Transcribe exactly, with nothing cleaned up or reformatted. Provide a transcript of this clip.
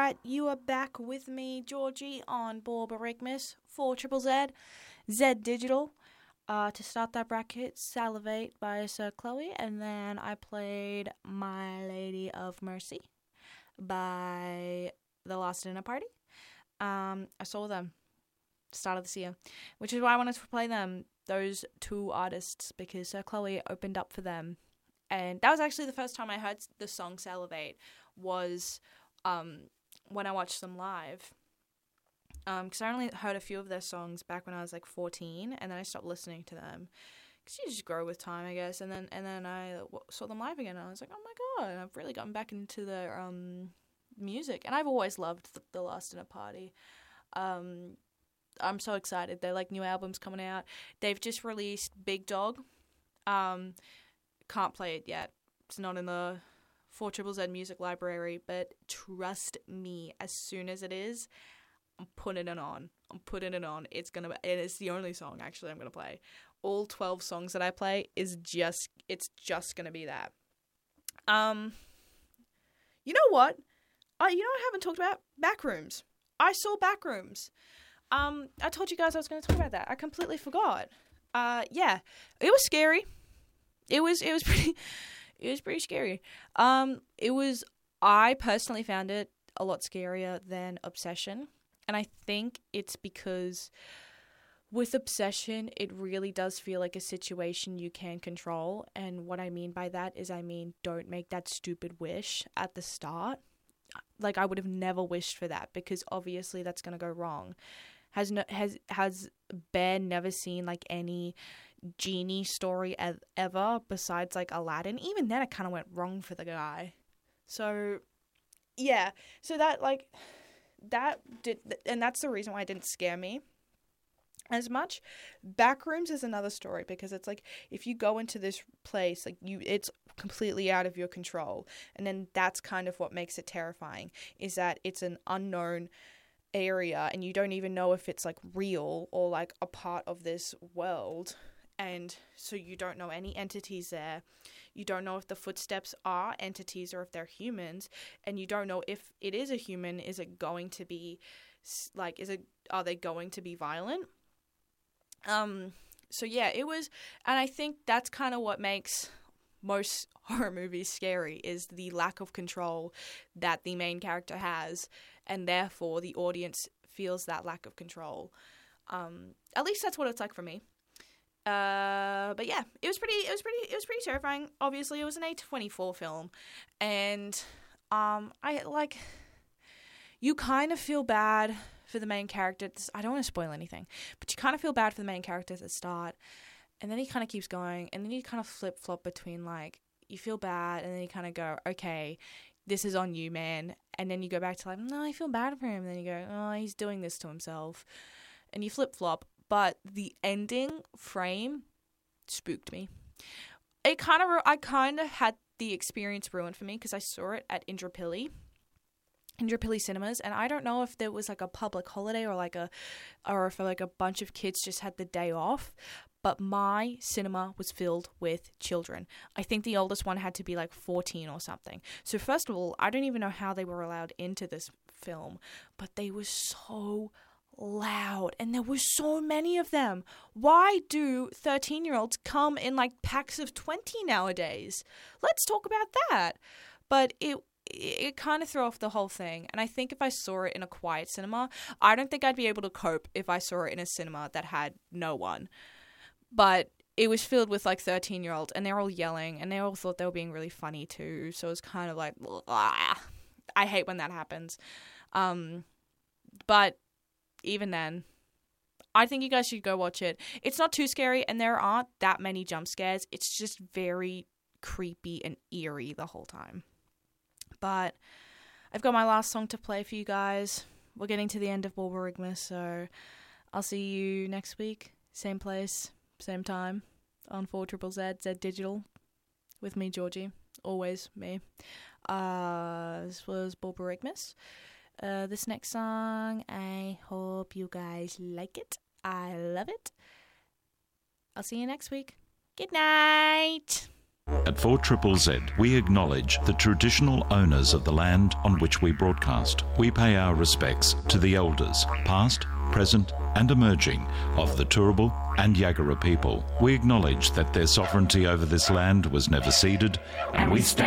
that you are back with me, Georgie, on Borborygmus for Triple Z, Z Digital. Uh, to start that bracket, Salivate by Sir Chloe, and then I played My Lady of Mercy by The Last Dinner Party. Um, I saw them start of this year, which is why I wanted to play them, those two artists, because Sir Chloe opened up for them. And that was actually the first time I heard the song Salivate, was um, when I watched them live. Because um, I only heard a few of their songs back when I was like fourteen, and then I stopped listening to them. Because you just grow with time, I guess. And then and then I w- saw them live again, and I was like, oh my god, I've really gotten back into their um, music. And I've always loved the, the Last Dinner Party. Um, I'm so excited. They're like new albums coming out. They've just released Big Dog. Um, can't play it yet. It's not in the four Triple Z music library, but trust me, as soon as it is, I'm putting it on. I'm putting it on. It's gonna. It is the only song actually I'm gonna play. All twelve songs that I play is just. It's just gonna be that. Um. You know what? I. You know what I haven't talked about? Backrooms. I saw Backrooms. Um. I told you guys I was gonna talk about that. I completely forgot. Uh. Yeah. It was scary. It was. It was pretty. It was pretty scary. Um. It was. I personally found it a lot scarier than Obsession. And I think it's because with Obsession, it really does feel like a situation you can control. And what I mean by that is, I mean, don't make that stupid wish at the start. Like, I would have never wished for that, because obviously that's going to go wrong. Has no, has has Bear never seen, like, any genie story ever besides, like, Aladdin? Even then, it kind of went wrong for the guy. So, yeah. So that, like... That did, and that's the reason why it didn't scare me as much. Backrooms is another story, because it's like, if you go into this place, like, you, it's completely out of your control, and then that's kind of what makes it terrifying, is that it's an unknown area, and you don't even know if it's, like, real or, like, a part of this world, and so you don't know any entities there. You don't know if the footsteps are entities or if they're humans, and you don't know if it is a human. Is it going to be, like, is it, are they going to be violent? Um, so yeah, it was, and I think that's kind of what makes most horror movies scary, is the lack of control that the main character has, and therefore the audience feels that lack of control. Um, at least that's what it's like for me. Uh, but yeah, it was pretty, it was pretty, it was pretty terrifying. Obviously, it was an A twenty-four film, and, um, I, like, you kind of feel bad for the main character. I don't want to spoil anything, but you kind of feel bad for the main character at the start, and then he kind of keeps going, and then you kind of flip-flop between, like, you feel bad, and then you kind of go, okay, this is on you, man, and then you go back to, like, no, I feel bad for him, and then you go, oh, he's doing this to himself, and you flip-flop. But the ending frame spooked me. It kind of, I kind of had the experience ruined for me, because I saw it at Indrapilli, Indrapilli Cinemas, and I don't know if there was like a public holiday or like a, or if like a bunch of kids just had the day off, but my cinema was filled with children. I think the oldest one had to be like fourteen or something. So first of all, I don't even know how they were allowed into this film, but they were so loud, and there were so many of them. Why do thirteen year olds come in like packs of twenty nowadays? Let's talk about that. But it it kind of threw off the whole thing, and I think if I saw it in a quiet cinema, I don't think I'd be able to cope if I saw it in a cinema that had no one. But it was filled with like thirteen year olds, and they're all yelling, and they all thought they were being really funny too, so it was kind of like, ah, I hate when that happens. Um, but even then, I think you guys should go watch it. It's not too scary, and there aren't that many jump scares. It's just very creepy and eerie the whole time. But I've got my last song to play for you guys. We're getting to the end of Borborygmus, so I'll see you next week. Same place, same time, on four Triple Z, Z Digital, with me, Georgie. Always me. Uh, this was Borborygmus. Uh, this next song, I hope you guys like it. I love it. I'll see you next week. Good night. At four Z Z Z, we acknowledge the traditional owners of the land on which we broadcast. We pay our respects to the elders, past, present and emerging, of the Turrbal and Yagara people. We acknowledge that their sovereignty over this land was never ceded, and we stand